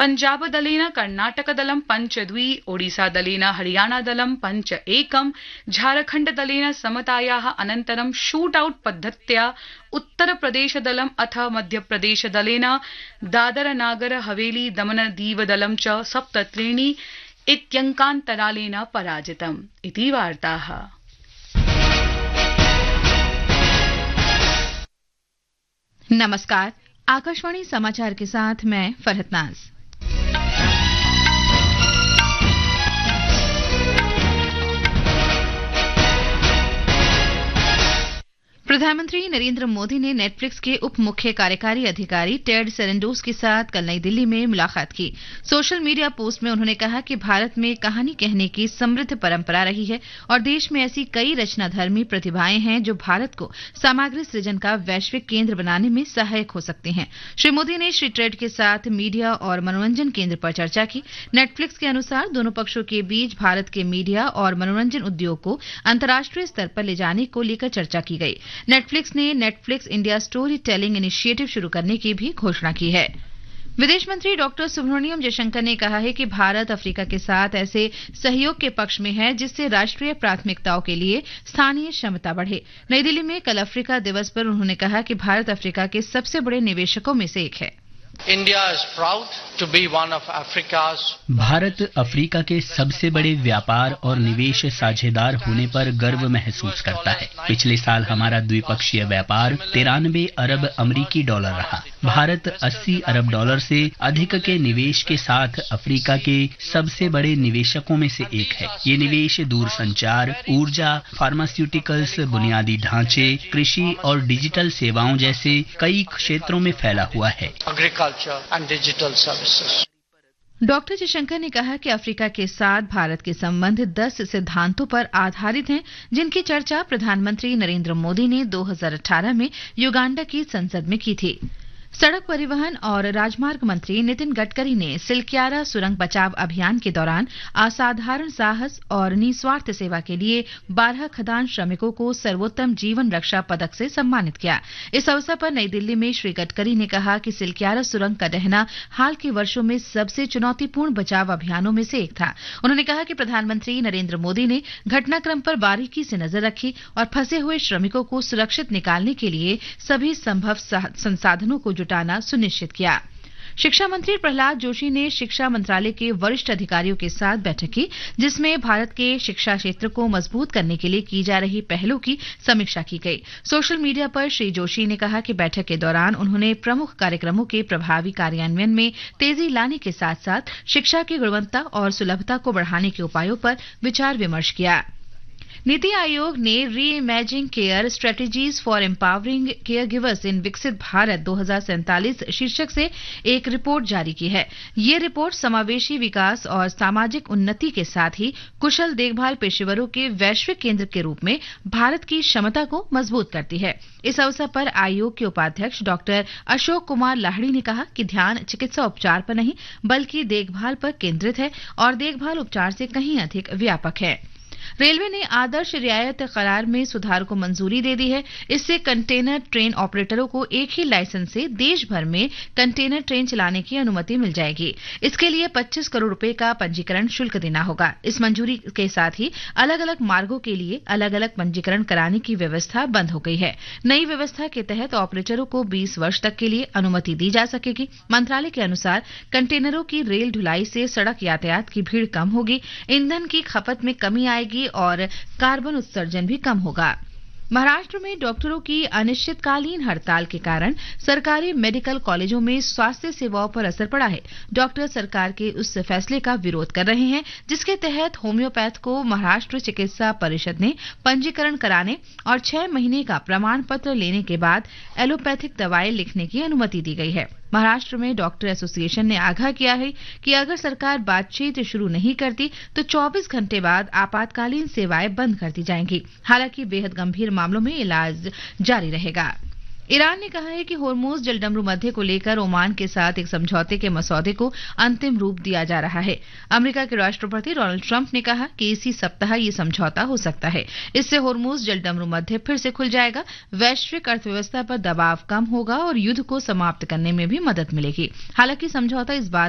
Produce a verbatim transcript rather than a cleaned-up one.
पञ्जाबदलेन कर्णाटकदलं पञ्च द्वि, ओडिसादलेन हरियाणादलं पञ्च एकं, झारखण्डदलेन समतायाः अनन्तरं शूट आउट पद्धत्या उत्तरप्रदेशदलम् अथ मध्यप्रदेशदलेन दादर नागर हवेली दमन दीव दलं च सप्त त्रीणि इत्यङ्कान्तरालेन पराजितम् इति वार्ताः। नमस्कार, आकाशवाणी समाचार के साथ मैं फरहत नाज। प्रधानमंत्री नरेंद्र मोदी ने नेटफ्लिक्स के उप मुख्य कार्यकारी अधिकारी टेड सेरेंडोस के साथ कल नई दिल्ली में मुलाकात की। सोशल मीडिया पोस्ट में उन्होंने कहा कि भारत में कहानी कहने की समृद्ध परंपरा रही है और देश में ऐसी कई रचनाधर्मी प्रतिभाएं हैं जो भारत को सामग्री सृजन का वैश्विक केंद्र बनाने में सहायक हो सकते हैं। श्री मोदी ने श्री टेड के साथ मीडिया और मनोरंजन केंद्र पर चर्चा की। नेटफ्लिक्स के अनुसार दोनों पक्षों के बीच भारत के मीडिया और मनोरंजन उद्योग को अंतर्राष्ट्रीय स्तर पर ले जाने को लेकर चर्चा की गई। नेटफ्लिक्स ने Netflix India story telling initiative शुरू करने की भी घोषणा की है। विदेश मंत्री डॉक्टर सुब्रमण्यम जयशंकर ने कहा है कि भारत अफ्रीका के साथ ऐसे सहयोग के पक्ष में है जिससे राष्ट्रीय प्राथमिकताओं के लिए स्थानीय क्षमता बढ़े। नई दिल्ली में कल अफ्रीका दिवस पर उन्होंने कहा कि भारत अफ्रीका के सबसे बड़े निवेशकों में से एक है। India is proud to be one of Africa's Bharat Africa के सबसे बड़े व्यापार और निवेश साझेदार होने पर गर्व महसूस करता है। पिछले साल हमारा द्विपक्षीय व्यापार तिरानवे अरब अमरीकी डॉलर रहा। भारत अस्सी अरब डॉलर से अधिक के निवेश के साथ अफ्रीका के सबसे बड़े निवेशकों में से एक है। ये निवेश दूरसंचार, ऊर्जा, फार्मास्यूटिकल्स, बुनियादी ढांचे, कृषि और डिजिटल सेवाओं जैसे कई क्षेत्रों में फैला हुआ है। and digital services. Doctor Jaishankar ने कहा कि अफ्रीका के साथ भारत के संबंध दस सिद्धांतों पर आधारित हैं, जिनकी चर्चा प्रधानमंत्री नरेंद्र मोदी ने दो हज़ार अठारह में युगांडा की संसद में की थी। सड़क परिवहन और राजमार्ग मंत्री नितिन गडकरी ने सिलक्यारा सुरंग बचाव अभियान के दौरान असाधारण साहस और निस्वार्थ सेवा के लिए बारह खदान श्रमिकों को सर्वोत्तम जीवन रक्षा पदक से सम्मानित किया। इस अवसर पर नई दिल्ली में श्री गडकरी ने कहा कि सिलक्यारा सुरंग का ढहना हाल के वर्षों में सबसे चुनौतीपूर्ण बचाव अभियानों में से एक था। उन्होंने कहा कि प्रधानमंत्री नरेंद्र मोदी ने घटनाक्रम पर बारीकी से नजर रखी और फंसे हुए श्रमिकों को सुरक्षित निकालने के लिए सभी संभव संसाधनों को जुटाना सुनिश्चित किया। शिक्षा मंत्री प्रहलाद जोशी ने शिक्षा मंत्रालय के वरिष्ठ अधिकारियों के साथ बैठक की, जिसमें भारत के शिक्षा क्षेत्र को मजबूत करने के लिए की जा रही पहलों की समीक्षा की गई। सोशल मीडिया पर श्री जोशी ने कहा कि बैठक के दौरान उन्होंने प्रमुख कार्यक्रमों के प्रभावी कार्यान्वयन में तेजी लाने के साथ साथ शिक्षा की गुणवत्ता और सुलभता को बढ़ाने के उपायों पर विचार विमर्श किया। नीति आयोग ने री imaging care strategies for empowering care givers इन विकसित भारत दो हज़ार सैंतालीस शीर्षक से एक रिपोर्ट जारी की है। ये रिपोर्ट समावेशी विकास और सामाजिक उन्नति के साथ ही कुशल देखभाल पेशेवरों के वैश्विक केंद्र के रूप में भारत की क्षमता को मजबूत करती है। इस अवसर पर आयोग के उपाध्यक्ष डॉक्टर अशोक कुमार लाहिड़ी ने कहा कि ध्यान चिकित्सा उपचार पर नहीं बल्कि देखभाल पर केंद्रित है और देखभाल उपचार से कहीं अधिक व्यापक है। रेलवे ने आदर्श रियायत करार में सुधार को मंजूरी दे दी है। इससे कंटेनर ट्रेन ऑपरेटरों को एक ही लाइसेंस से देश भर में कंटेनर ट्रेन चलाने की अनुमति मिल जाएगी। इसके लिए पच्चीस करोड़ रुपए का पंजीकरण शुल्क देना होगा। इस मंजूरी के साथ ही अलग अलग मार्गों के लिए अलग अलग पंजीकरण कराने की व्यवस्था बंद हो गई है। नई व्यवस्था के तहत ऑपरेटरों को बीस वर्ष तक के लिए अनुमति दी जा सकेगी। मंत्रालय के अनुसार कंटेनरों की रेल ढुलाई से सड़क यातायात की भीड़ कम होगी, ईंधन की खपत में कमी आएगी और कार्बन उत्सर्जन भी कम होगा। महाराष्ट्र में डॉक्टरों की अनिश्चितकालीन हड़ताल के कारण सरकारी मेडिकल कॉलेजों में स्वास्थ्य सेवाओं पर असर पड़ा है। डॉक्टर सरकार के उस फैसले का विरोध कर रहे हैं जिसके तहत होम्योपैथ को महाराष्ट्र चिकित्सा परिषद ने पंजीकरण कराने और छह महीने का प्रमाण पत्र लेने के बाद एलोपैथिक दवाएं लिखने की अनुमति दी गई है। महाराष्ट्र में डॉक्टर एसोसिएशन ने आगाह किया है कि अगर सरकार बातचीत शुरू नहीं करती तो चौबीस घंटे बाद आपातकालीन सेवाएं बंद कर दी जाएंगी। हालांकि बेहद गंभीर मामलों में इलाज जारी रहेगा। ईरान ने कहा है कि होर्मुज जलडमरू मध्य को लेकर ओमान के साथ एक समझौते के मसौदे को अंतिम रूप दिया जा रहा है। अमेरिका के राष्ट्रपति डोनाल्ड ट्रंप ने कहा कि इसी सप्ताह ये समझौता हो सकता है। इससे होर्मुज जलडमरू मध्य फिर से खुल जाएगा, वैश्विक अर्थव्यवस्था पर दबाव कम होगा और युद्ध को समाप्त करने में भी मदद मिलेगी। हालांकि समझौता इस बात